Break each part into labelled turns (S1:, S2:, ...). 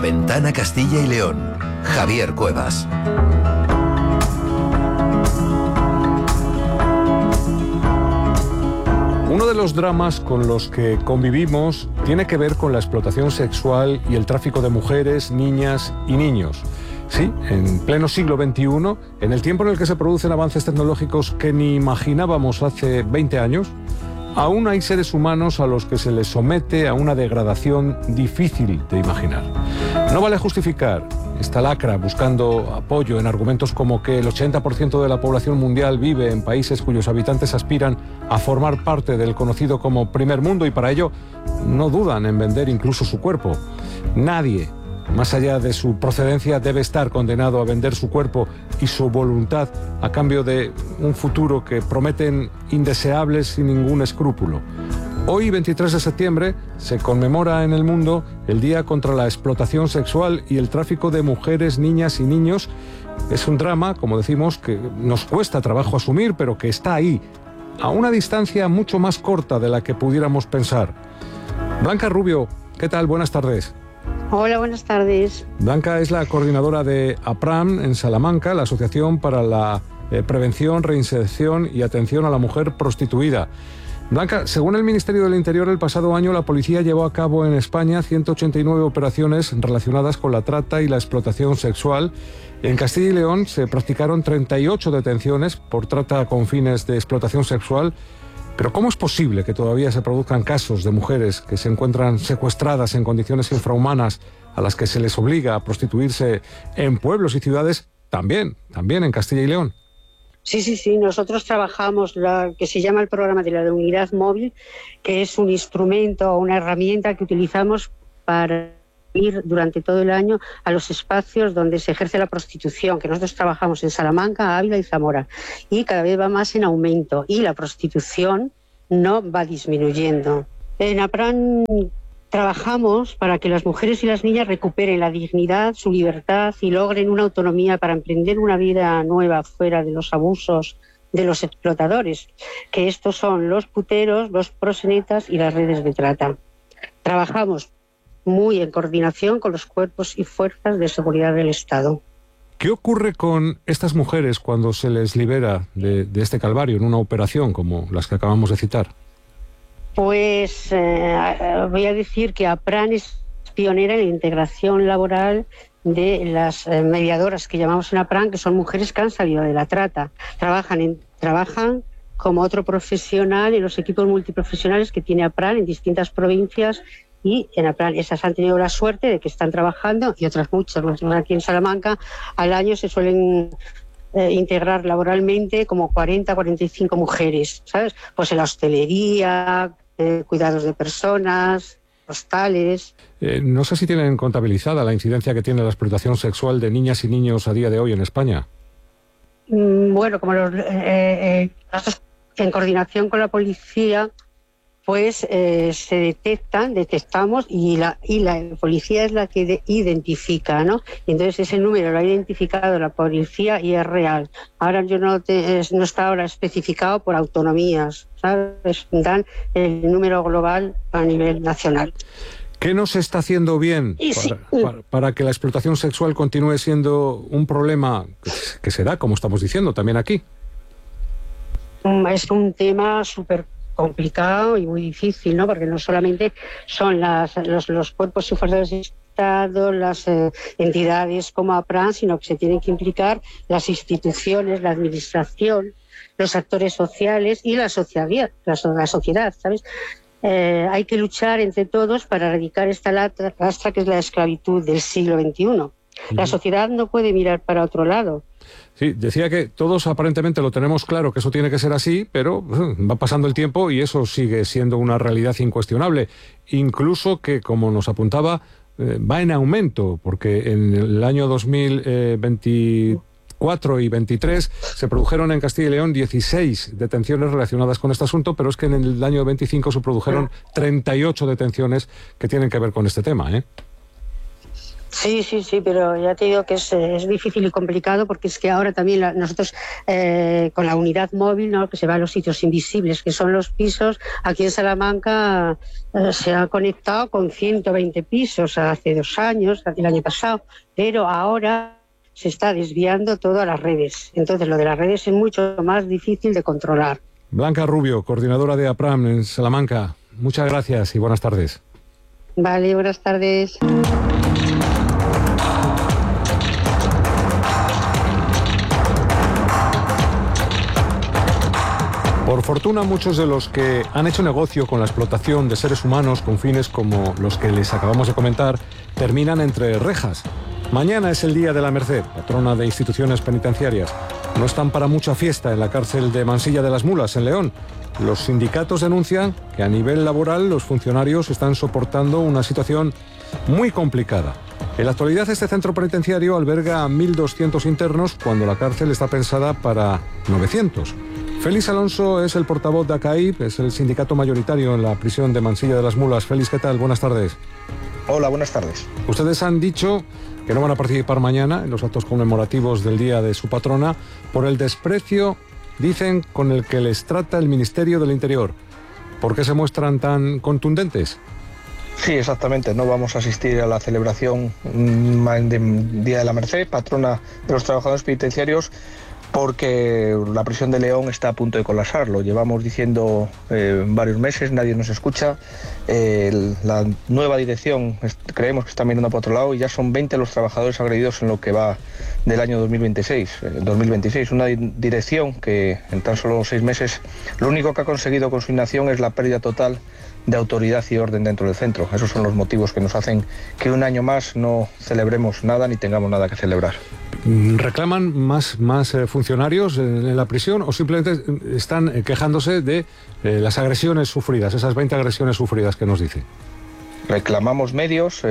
S1: Ventana Castilla y León. Javier Cuevas.
S2: Uno de los dramas con los que convivimos tiene que ver con la explotación sexual y el tráfico de mujeres, niñas y niños. Sí, en pleno siglo XXI, en el tiempo en el que se producen avances tecnológicos que ni imaginábamos hace 20 años, aún hay seres humanos a los que se les somete a una degradación difícil de imaginar. No vale justificar esta lacra buscando apoyo en argumentos como que el 80% de la población mundial vive en países cuyos habitantes aspiran a formar parte del conocido como primer mundo y para ello no dudan en vender incluso su cuerpo. Nadie, más allá de su procedencia, debe estar condenado a vender su cuerpo y su voluntad a cambio de un futuro que prometen indeseables sin ningún escrúpulo. Hoy, 23 de septiembre, se conmemora en el mundo el Día contra la Explotación Sexual y el Tráfico de Mujeres, Niñas y Niños. Es un drama, como decimos, que nos cuesta trabajo asumir, pero que está ahí, a una distancia mucho más corta de la que pudiéramos pensar. Blanca Rubio, ¿qué tal? Buenas tardes.
S3: Hola, buenas tardes.
S2: Blanca es la coordinadora de APRAM en Salamanca, la Asociación para la Prevención, Reinserción y Atención a la Mujer Prostituida. Blanca, según el Ministerio del Interior, el pasado año la policía llevó a cabo en España 189 operaciones relacionadas con la trata y la explotación sexual. En Castilla y León se practicaron 38 detenciones por trata con fines de explotación sexual. Pero ¿cómo es posible que todavía se produzcan casos de mujeres que se encuentran secuestradas en condiciones infrahumanas a las que se les obliga a prostituirse en pueblos y ciudades, también en Castilla y León?
S3: Sí. Nosotros trabajamos lo que se llama el programa de la unidad móvil, que es un instrumento o una herramienta que utilizamos para ir durante todo el año a los espacios donde se ejerce la prostitución, que nosotros trabajamos en Salamanca, Ávila y Zamora, y cada vez va más en aumento, y la prostitución no va disminuyendo. En APRAN trabajamos para que las mujeres y las niñas recuperen la dignidad, su libertad y logren una autonomía para emprender una vida nueva fuera de los abusos de los explotadores, que estos son los puteros, los proxenetas y las redes de trata. Trabajamos muy en coordinación con los cuerpos y fuerzas de seguridad del Estado.
S2: ¿Qué ocurre con estas mujeres cuando se les libera de este calvario en una operación como las que acabamos de citar?
S3: Pues voy a decir que APRAN es pionera en la integración laboral de las mediadoras que llamamos en APRAN, que son mujeres que han salido de la trata. Trabajan como otro profesional en los equipos multiprofesionales que tiene APRAN en distintas provincias, y en APRAN esas han tenido la suerte de que están trabajando, y otras muchas. Aquí en Salamanca al año se suelen integrar laboralmente como 40-45 mujeres, ¿sabes? Pues en la hostelería, cuidados de personas, hostales.
S2: No sé si tienen contabilizada la incidencia que tiene la explotación sexual de niñas y niños a día de hoy en España.
S3: Bueno, como nosotros en coordinación con la policía, pues se detectamos y la policía es la que identifica, ¿no? Y entonces ese número lo ha identificado la policía y es real. Ahora no está ahora especificado por autonomías, ¿sabes? Dan el número global a nivel nacional.
S2: ¿Qué no se está haciendo bien para que la explotación sexual continúe siendo un problema que se da, como estamos diciendo, también aquí?
S3: Es un tema súper complicado y muy difícil, ¿no? Porque no solamente son los cuerpos y fuerzas del Estado, las entidades como APRAN, sino que se tienen que implicar las instituciones, la administración, los actores sociales y la sociedad, ¿sabes? Hay que luchar entre todos para erradicar esta lastra que es la esclavitud del siglo XXI. La sociedad no puede mirar para otro lado.
S2: Sí, decía que todos aparentemente lo tenemos claro que eso tiene que ser así, pero va pasando el tiempo y eso sigue siendo una realidad incuestionable. Incluso que, como nos apuntaba, va en aumento, porque en el año 2024 y 23 se produjeron en Castilla y León 16 detenciones relacionadas con este asunto, pero es que en el año 25 se produjeron 38 detenciones que tienen que ver con este tema, ¿eh?
S3: Sí, pero ya te digo que es difícil y complicado, porque es que ahora también nosotros con la unidad móvil, ¿no?, que se va a los sitios invisibles, que son los pisos, aquí en Salamanca se ha conectado con 120 pisos hace 2 años, el año pasado, pero ahora se está desviando todo a las redes. Entonces lo de las redes es mucho más difícil de controlar.
S2: Blanca Rubio, coordinadora de APRAM en Salamanca, muchas gracias y buenas tardes.
S3: Vale, buenas tardes.
S2: Por fortuna, muchos de los que han hecho negocio con la explotación de seres humanos con fines como los que les acabamos de comentar, terminan entre rejas. Mañana es el Día de la Merced, patrona de instituciones penitenciarias. No están para mucha fiesta en la cárcel de Mansilla de las Mulas, en León. Los sindicatos denuncian que a nivel laboral los funcionarios están soportando una situación muy complicada. En la actualidad, este centro penitenciario alberga a 1.200 internos cuando la cárcel está pensada para 900. Félix Alonso es el portavoz de ACAIP, es el sindicato mayoritario en la prisión de Mansilla de las Mulas. Félix, ¿qué tal? Buenas tardes.
S4: Hola, buenas tardes. Ustedes
S2: han dicho que no van a participar mañana en los actos conmemorativos del Día de su patrona por el desprecio, dicen, con el que les trata el Ministerio del Interior. ¿Por qué se muestran tan contundentes?
S4: Sí, exactamente. No vamos a asistir a la celebración del Día de la Merced, patrona de los trabajadores penitenciarios, porque la prisión de León está a punto de colapsar. Lo llevamos diciendo varios meses, nadie nos escucha. La nueva dirección creemos que está mirando para otro lado y ya son 20 los trabajadores agredidos en lo que va del año 2026. Una dirección que en tan solo 6 meses lo único que ha conseguido con su inacción es la pérdida total de autoridad y orden dentro del centro. Esos son los motivos que nos hacen que un año más no celebremos nada ni tengamos nada que celebrar.
S2: ¿Reclaman más funcionarios en la prisión o simplemente están quejándose de las agresiones sufridas, esas 20 agresiones sufridas que nos dice?
S4: Reclamamos medios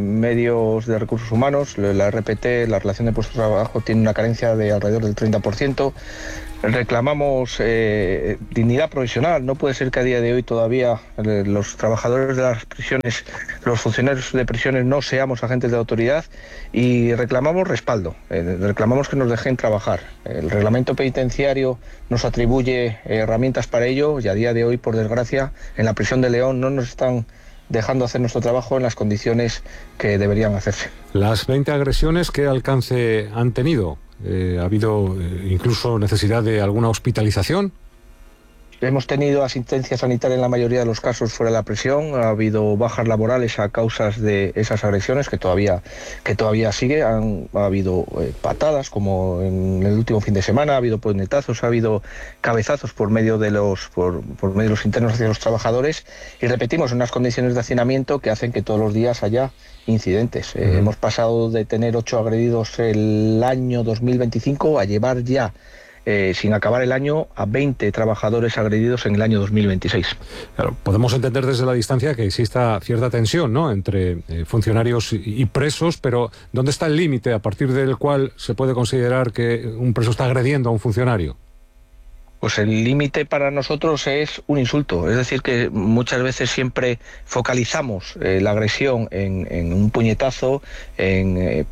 S4: de recursos humanos. La RPT, la relación de puestos de trabajo, tiene una carencia de alrededor del 30%. Reclamamos dignidad provisional. No puede ser que a día de hoy todavía los trabajadores de las prisiones, los funcionarios de prisiones, no seamos agentes de autoridad, y reclamamos respaldo. Reclamamos que nos dejen trabajar. El reglamento penitenciario nos atribuye herramientas para ello y a día de hoy, por desgracia, en la prisión de León no nos están dejando hacer nuestro trabajo en las condiciones que deberían hacerse.
S2: Las 20 agresiones, ¿qué alcance han tenido? ¿Ha habido incluso necesidad de alguna hospitalización?
S4: Hemos tenido asistencia sanitaria en la mayoría de los casos fuera de la prisión. Ha habido bajas laborales a causas de esas agresiones que todavía sigue. Ha habido patadas, como en el último fin de semana, ha habido puñetazos, ha habido cabezazos por medio de los internos hacia los trabajadores, y repetimos, unas condiciones de hacinamiento que hacen que todos los días haya incidentes. Hemos pasado de tener 8 agredidos el año 2025 a llevar ya, sin acabar el año, a 20 trabajadores agredidos en el año 2026.
S2: Claro, podemos entender desde la distancia que exista cierta tensión, ¿no?, entre funcionarios y presos, pero ¿dónde está el límite a partir del cual se puede considerar que un preso está agrediendo a un funcionario?
S4: Pues el límite para nosotros es un insulto. Es decir, que muchas veces siempre focalizamos la agresión en un puñetazo, en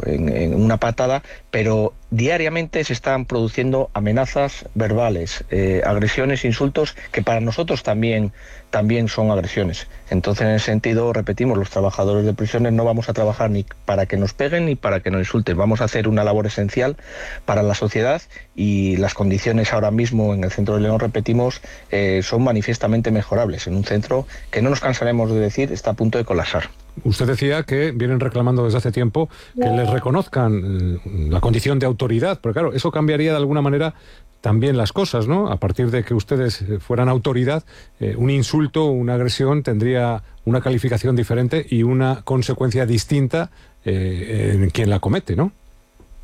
S4: una patada, pero diariamente se están produciendo amenazas verbales, agresiones, insultos, que para nosotros también son agresiones. Entonces, en ese sentido, repetimos, los trabajadores de prisiones no vamos a trabajar ni para que nos peguen ni para que nos insulten. Vamos a hacer una labor esencial para la sociedad, y las condiciones ahora mismo en el centro de León, repetimos, son manifiestamente mejorables, en un centro que, no nos cansaremos de decir, está a punto de colapsar.
S2: Usted decía que vienen reclamando desde hace tiempo que les reconozcan la condición de autoridad, pero claro, eso cambiaría de alguna manera también las cosas, ¿no? A partir de que ustedes fueran autoridad, un insulto, una agresión tendría una calificación diferente y una consecuencia distinta en quien la comete, ¿no?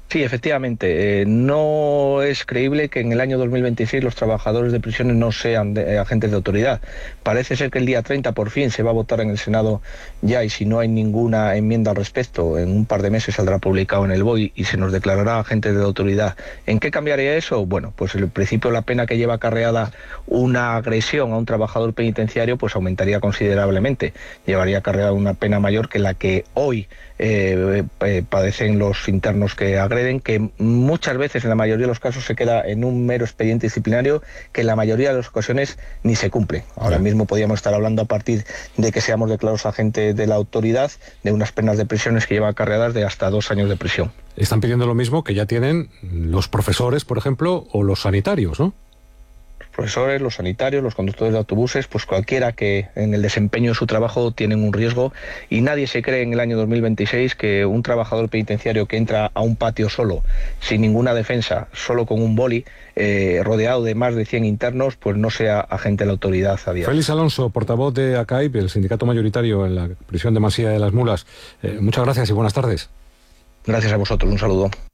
S4: Sí, efectivamente. No es creíble que en el año 2026 los trabajadores de prisiones no sean agentes de autoridad. Parece ser que el día 30 por fin se va a votar en el Senado ya, y si no hay ninguna enmienda al respecto, en un par de meses saldrá publicado en el BOE y se nos declarará agentes de autoridad. ¿En qué cambiaría eso? Bueno, pues en principio la pena que lleva acarreada una agresión a un trabajador penitenciario pues aumentaría considerablemente. Llevaría acarreada una pena mayor que la que hoy padecen los internos que agreden, que muchas veces, en la mayoría de los casos, se queda en un mero expediente disciplinario que en la mayoría de las ocasiones ni se cumple. Ahora mismo podríamos estar hablando, a partir de que seamos declarados agentes de la autoridad, de unas penas de prisiones que llevan acarreadas de hasta 2 años de prisión.
S2: Están pidiendo lo mismo que ya tienen los profesores, por ejemplo, o los sanitarios, ¿no?
S4: Los profesores, los sanitarios, los conductores de autobuses, pues cualquiera que en el desempeño de su trabajo tienen un riesgo, y nadie se cree en el año 2026 que un trabajador penitenciario que entra a un patio solo, sin ninguna defensa, solo con un boli, rodeado de más de 100 internos, pues no sea agente de la autoridad a día.
S2: Félix Alonso, portavoz de ACAIP, el sindicato mayoritario en la prisión de Masía de las Mulas. Muchas gracias y buenas tardes.
S4: Gracias a vosotros, un saludo.